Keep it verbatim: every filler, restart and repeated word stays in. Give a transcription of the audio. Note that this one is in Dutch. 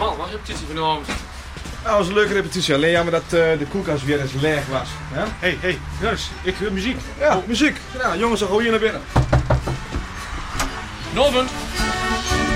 Man, wat repetitie vanavond. Dat was een leuke repetitie, alleen jammer dat uh, de koelkast weer eens leeg was. Hé, ja? hey, hey, jongens, ik wil muziek. Ja, oh. muziek. Ja, jongens, dan gaan we hier naar binnen. Novent.